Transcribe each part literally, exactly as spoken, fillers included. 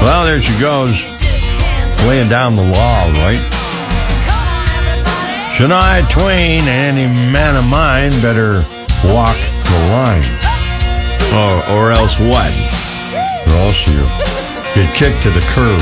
Well, there she goes. Laying down the law, right? Shania Twain, any man of mine better walk the line. Or, or else what? Or else you get kicked to the curb.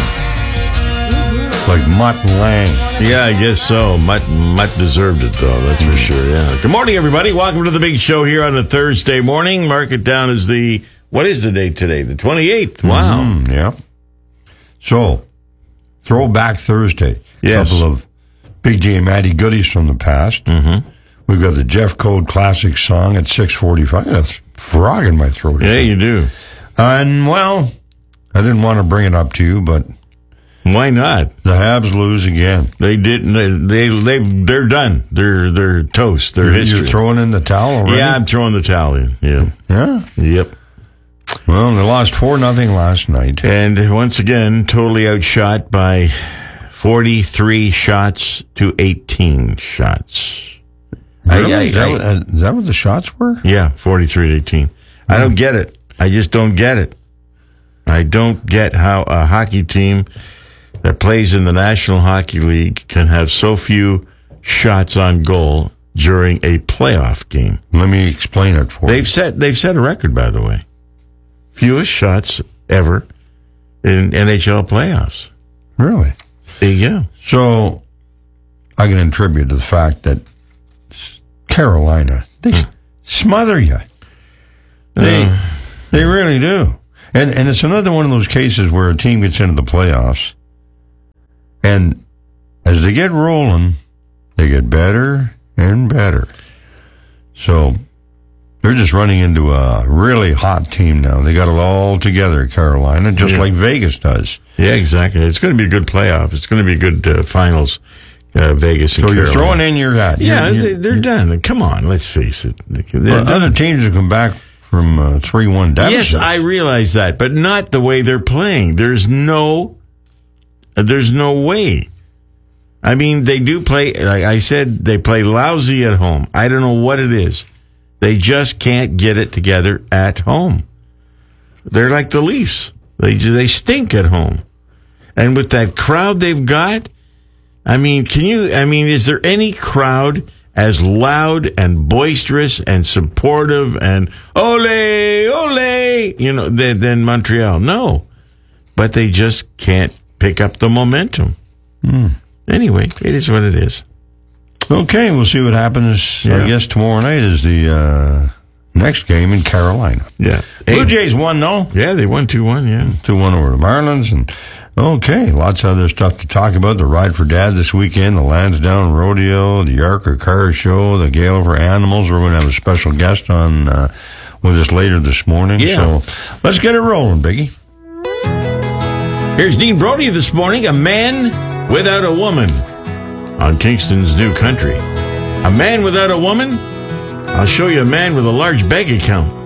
Like Mutt Lang. Yeah, I guess so. Mutt, Mutt deserved it, though. That's for sure, yeah. Good morning, everybody. Welcome to the big show here on a Thursday morning. Mark it down as the, what is the date today? The twenty-eighth. Wow. Mm, yeah. So, Throwback Thursday. Yes. A couple of Big J and Matty goodies from the past. Mm-hmm. We've got the Jeff Code Classic song at six forty-five. That's frog in my throat. Yeah, you do. And, well, I didn't want to bring it up to you, but why not? the Habs lose again. They didn't. They they they're done. They're they're toast. They're You're, history. you're throwing in the towel already? Yeah, I'm throwing the towel in. Yeah. Yeah? Yep. Well, they lost four nothing last night. And once again, totally outshot by forty-three shots to eighteen shots. Really? I, I, is, that I, what, uh, is that what the shots were? Yeah, forty-three to eighteen. I don't get it. I just don't get it. I don't get how a hockey team that plays in the National Hockey League can have so few shots on goal during a playoff game. Let me explain it for They've you. set they've set a record, by the way. Fewest shots ever in N H L playoffs. Really? Yeah. So, I can attribute to the fact that Carolina, they mm. smother you. They, uh, they really do. And and it's another one of those cases where a team gets into the playoffs, and as they get rolling, they get better and better. So, they're just running into a really hot team now. They got it all together, Carolina, just yeah. like Vegas does. Yeah, exactly. It's going to be a good playoff. It's going to be a good uh, finals, uh, Vegas and so Carolina. So you're throwing in your hat. Yeah, you're, you're, they're done. Come on, let's face it. They're well, done. Other teams have come back from uh, three one deficits. Yes, I realize that, but not the way they're playing. There's no, uh, there's no way. I mean, they do play, like I said, they play lousy at home. I don't know what it is. They just can't get it together at home. They're like the Leafs. They they stink at home. And with that crowd they've got, I mean, can you, I mean, is there any crowd as loud and boisterous and supportive and ole, ole, you know, than, than Montreal? No. But they just can't pick up the momentum. Mm. Anyway, it is what it is. Okay, we'll see what happens. Yeah. I guess tomorrow night is the uh, next game in Carolina. Yeah. Blue Hey, Jays won, though. yeah, they won two one, yeah. two one over the Marlins. And okay, lots of other stuff to talk about. The Ride for Dad this weekend, the Lansdowne Rodeo, the Yarker Car Show, the Gala for Animals. We're going to have a special guest on uh, with us later this morning. Yeah. So let's get it rolling, Biggie. Here's Dean Brody this morning, a man without a woman on Kingston's New Country. A man without a woman? I'll show you a man with a large bank account.